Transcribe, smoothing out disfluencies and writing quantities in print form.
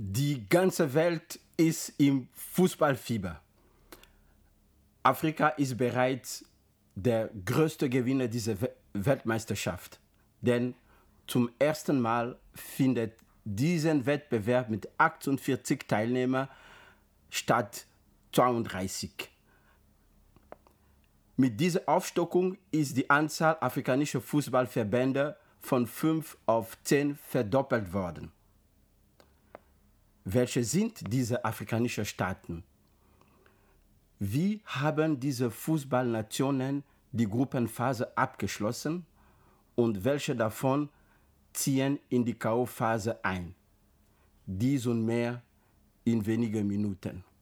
Die ganze Welt ist im Fußballfieber. Afrika ist bereits der größte Gewinner dieser Weltmeisterschaft. Denn zum ersten Mal findet diesen Wettbewerb mit 48 Teilnehmern statt 32. Mit dieser Aufstockung ist die Anzahl afrikanischer Fußballverbände von 5 auf 10 verdoppelt worden. Welche sind diese afrikanischen Staaten? Wie haben diese Fußballnationen die Gruppenphase abgeschlossen und welche davon ziehen in die K.O.-Phase ein? Dies und mehr in wenigen Minuten.